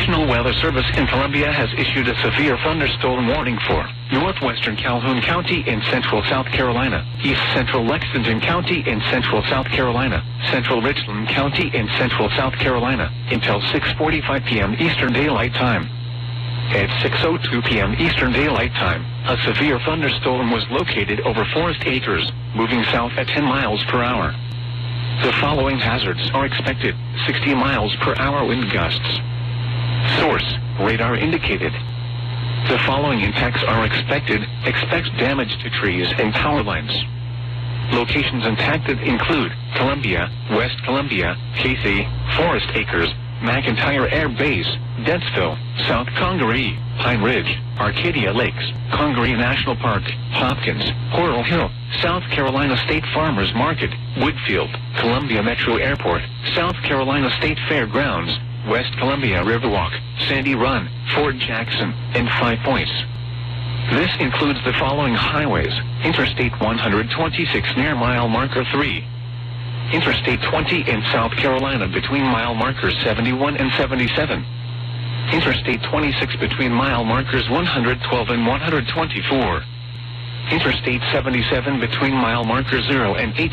National Weather Service in Columbia has issued a severe thunderstorm warning for northwestern Calhoun County in central South Carolina, east central Lexington County in central South Carolina, central Richland County in central South Carolina, until 6:45 p.m. Eastern Daylight Time. At 6:02 p.m. Eastern Daylight Time, a severe thunderstorm was located over Forest Acres, moving south at 10 miles per hour. The following hazards are expected: 60 miles per hour wind gusts. Source: radar indicated. The following impacts are expected. Expect damage to trees and power lines. Locations impacted include Columbia, West Columbia, Casey, Forest Acres, McIntyre Air Base, Dentsville, South Congaree, Pine Ridge, Arcadia Lakes, Congaree National Park, Hopkins, Coral Hill, South Carolina State Farmers Market, Woodfield, Columbia Metro Airport, South Carolina State Fairgrounds, West Columbia Riverwalk, Sandy Run, Fort Jackson, and Five Points. This includes the following highways: Interstate 126 near mile marker 3. Interstate 20 in South Carolina between mile markers 71 and 77. Interstate 26 between mile markers 112 and 124. Interstate 77 between mile markers 0 and 8.